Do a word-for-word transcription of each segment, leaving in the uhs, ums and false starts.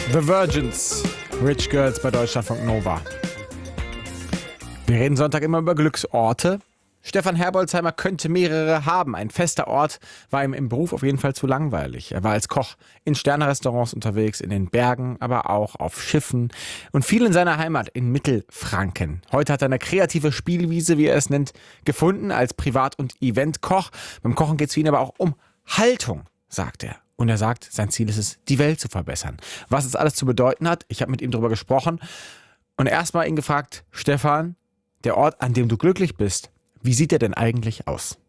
The Virgins, Rich Girls bei Deutschlandfunk Nova. Wir reden Sonntag immer über Glücksorte. Stefan Herbolzheimer könnte mehrere haben. Ein fester Ort war ihm im Beruf auf jeden Fall zu langweilig. Er war als Koch in Sterne-Restaurants unterwegs, in den Bergen, aber auch auf Schiffen und viel in seiner Heimat in Mittelfranken. Heute hat er eine kreative Spielwiese, wie er es nennt, gefunden als Privat- und Eventkoch. Beim Kochen geht es für ihn aber auch um Haltung, sagt er. Und er sagt, sein Ziel ist es, die Welt zu verbessern. Was es alles zu bedeuten hat, ich habe mit ihm darüber gesprochen und erstmal ihn gefragt, Stefan, der Ort, an dem du glücklich bist, wie sieht er denn eigentlich aus?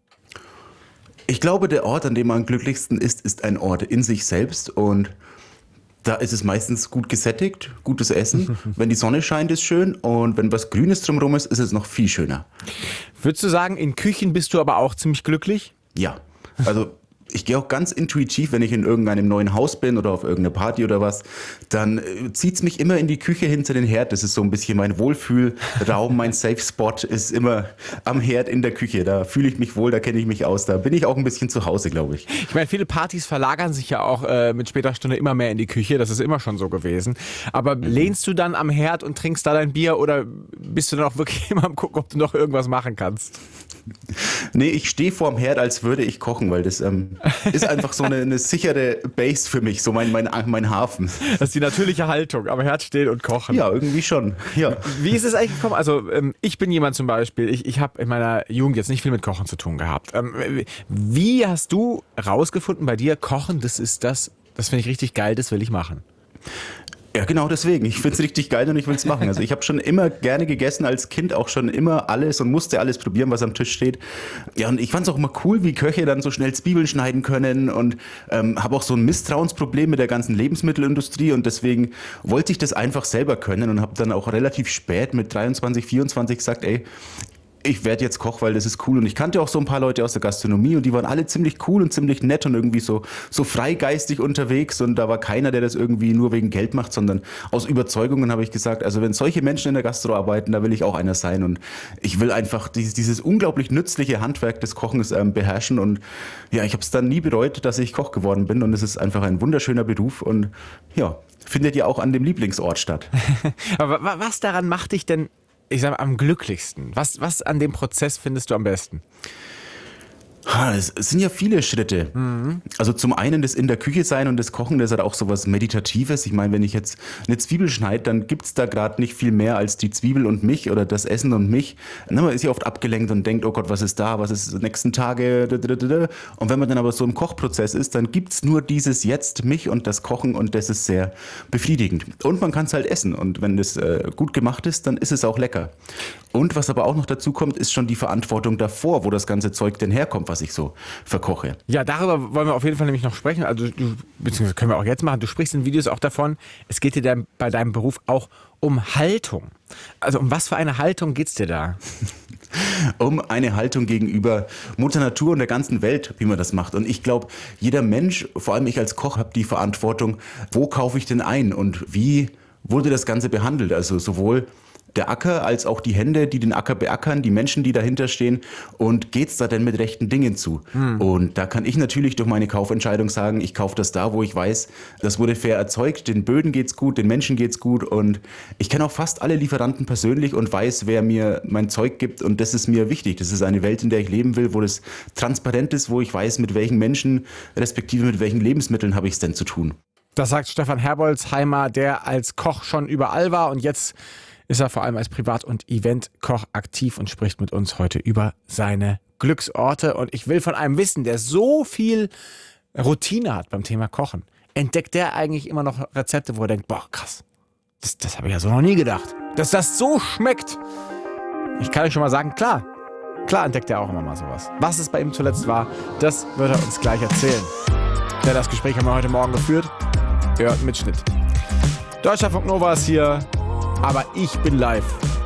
Ich glaube, der Ort, an dem man am glücklichsten ist, ist ein Ort in sich selbst. Und da ist es meistens gut gesättigt, gutes Essen. Wenn die Sonne scheint, ist schön. Und wenn was Grünes drumherum ist, ist es noch viel schöner. Würdest du sagen, in Küchen bist du aber auch ziemlich glücklich? Ja, also ich gehe auch ganz intuitiv, wenn ich in irgendeinem neuen Haus bin oder auf irgendeiner Party oder was, dann äh, zieht es mich immer in die Küche hinter den Herd. Das ist so ein bisschen mein Wohlfühlraum, mein Safe Spot ist immer am Herd in der Küche. Da fühle ich mich wohl, da kenne ich mich aus. Da bin ich auch ein bisschen zu Hause, glaube ich. Ich meine, viele Partys verlagern sich ja auch äh, mit später Stunde immer mehr in die Küche. Das ist immer schon so gewesen. Aber mhm. lehnst du dann am Herd und trinkst da dein Bier oder bist du dann auch wirklich immer am gucken, ob du noch irgendwas machen kannst? Nee, ich stehe vorm Herd, als würde ich kochen, weil das ähm, ist einfach so eine, eine sichere Base für mich, so mein, mein, mein Hafen. Das ist die natürliche Haltung, am Herd stehen und kochen. Ja, irgendwie schon, ja. Wie ist es eigentlich gekommen? Also ähm, ich bin jemand zum Beispiel, ich, ich habe in meiner Jugend jetzt nicht viel mit Kochen zu tun gehabt. Ähm, wie hast du rausgefunden bei dir, Kochen, das ist das, das finde ich richtig geil, das will ich machen? Ja, genau deswegen. Ich finde es richtig geil und ich will es machen. Also ich habe schon immer gerne gegessen, als Kind auch schon immer alles und musste alles probieren, was am Tisch steht. Ja, und ich fand es auch immer cool, wie Köche dann so schnell Zwiebeln schneiden können und ähm, habe auch so ein Misstrauensproblem mit der ganzen Lebensmittelindustrie und deswegen wollte ich das einfach selber können und habe dann auch relativ spät mit dreiundzwanzig, vierundzwanzig gesagt, ey, ich werde jetzt Koch, weil das ist cool. Und ich kannte auch so ein paar Leute aus der Gastronomie und die waren alle ziemlich cool und ziemlich nett und irgendwie so, so freigeistig unterwegs. Und da war keiner, der das irgendwie nur wegen Geld macht, sondern aus Überzeugungen habe ich gesagt, also wenn solche Menschen in der Gastro arbeiten, da will ich auch einer sein. Und ich will einfach dieses, dieses unglaublich nützliche Handwerk des Kochens ähm, beherrschen. Und ja, ich habe es dann nie bereut, dass ich Koch geworden bin. Und es ist einfach ein wunderschöner Beruf und ja, findet ja auch an dem Lieblingsort statt. Aber was daran macht dich denn, ich sag mal, am glücklichsten? Was, was an dem Prozess findest du am besten? Es sind ja viele Schritte. Mhm. Also zum einen das in der Küche sein und das Kochen, das hat auch so was Meditatives. Ich meine, wenn ich jetzt eine Zwiebel schneide, dann gibt's da gerade nicht viel mehr als die Zwiebel und mich oder das Essen und mich. Man ist ja oft abgelenkt und denkt, oh Gott, was ist da, was ist die nächsten Tage. Und wenn man dann aber so im Kochprozess ist, dann gibt's nur dieses Jetzt, mich und das Kochen und das ist sehr befriedigend. Und man kann es halt essen und wenn das äh, gut gemacht ist, dann ist es auch lecker. Und was aber auch noch dazu kommt, ist schon die Verantwortung davor, wo das ganze Zeug denn herkommt, was ich so verkoche. Ja, darüber wollen wir auf jeden Fall nämlich noch sprechen. Also du, beziehungsweise können wir auch jetzt machen. Du sprichst in Videos auch davon, es geht dir dann bei deinem Beruf auch um Haltung. Also um was für eine Haltung geht's dir da? Um eine Haltung gegenüber Mutter Natur und der ganzen Welt, wie man das macht. Und ich glaube, jeder Mensch, vor allem ich als Koch, habe die Verantwortung, wo kaufe ich denn ein und wie wurde das Ganze behandelt? Also sowohl der Acker als auch die Hände, die den Acker beackern, die Menschen, die dahinter stehen und geht's da denn mit rechten Dingen zu? Hm. Und da kann ich natürlich durch meine Kaufentscheidung sagen, ich kaufe das da, wo ich weiß, das wurde fair erzeugt, den Böden geht's gut, den Menschen geht's gut und ich kenne auch fast alle Lieferanten persönlich und weiß, wer mir mein Zeug gibt und das ist mir wichtig. Das ist eine Welt, in der ich leben will, wo das transparent ist, wo ich weiß, mit welchen Menschen, respektive mit welchen Lebensmitteln habe ich es denn zu tun. Das sagt Stefan Herbolzheimer, der als Koch schon überall war und jetzt ist er vor allem als Privat- und Eventkoch aktiv und spricht mit uns heute über seine Glücksorte. Und ich will von einem wissen, der so viel Routine hat beim Thema Kochen. Entdeckt der eigentlich immer noch Rezepte, wo er denkt, boah, krass, das, das habe ich ja so noch nie gedacht, dass das so schmeckt. Ich kann euch schon mal sagen, klar, klar entdeckt er auch immer mal sowas. Was es bei ihm zuletzt war, das wird er uns gleich erzählen. Denn das Gespräch haben wir heute Morgen geführt. Ihr hört einen Mitschnitt. Deutschlandfunk Nova ist hier. Aber ich bin live